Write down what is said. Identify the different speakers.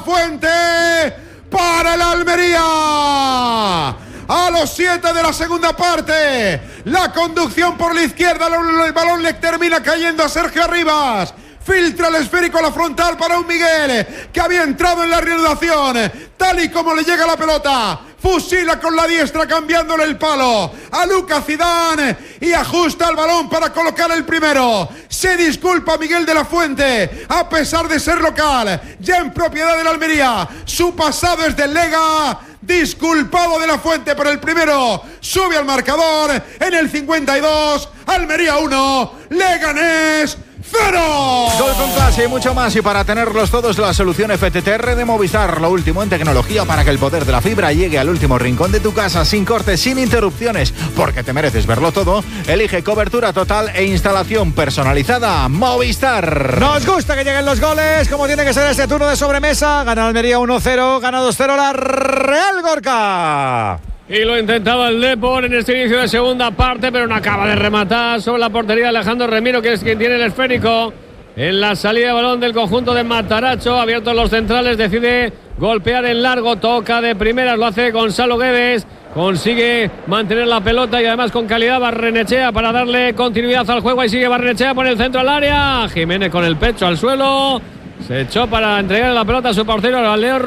Speaker 1: Fuente para el Almería. A los 7 de la segunda parte, la conducción por la izquierda, el balón le termina cayendo a Sergio Arribas. Filtra el esférico a la frontal para un Miguel que había entrado en la reanudación. Tal y como le llega la pelota, fusila con la diestra cambiándole el palo a Lucas Zidane y ajusta el balón para colocar el primero. Se disculpa Miguel de la Fuente, a pesar de ser local, ya en propiedad de la Almería. Su pasado es del Lega. Disculpado de la Fuente por el primero. Sube al marcador en el 52. Almería 1, Leganés 0.
Speaker 2: Gol con clase y mucho más. Y para tenerlos todos, la solución FTTR de Movistar. Lo último en tecnología para que el poder de la fibra llegue al último rincón de tu casa, sin cortes, sin interrupciones. Porque te mereces verlo todo. Elige cobertura total e instalación personalizada Movistar.
Speaker 3: Nos gusta que lleguen los goles, como tiene que ser este turno de sobremesa. Gana Almería 1-0, gana 2-0 la Real Gorka.
Speaker 4: Y lo intentaba el Depor en este inicio de segunda parte, pero no acaba de rematar sobre la portería de Alejandro Remiro, que es quien tiene el esférico. En la salida de balón del conjunto de Mataracho, abiertos los centrales, decide golpear en largo, toca de primeras, lo hace Gonzalo Guedes, consigue mantener la pelota y además con calidad Barrenechea para darle continuidad al juego. Ahí sigue Barrenechea por el centro al área, Jiménez con el pecho al suelo, se echó para entregar la pelota a su portero, al Leo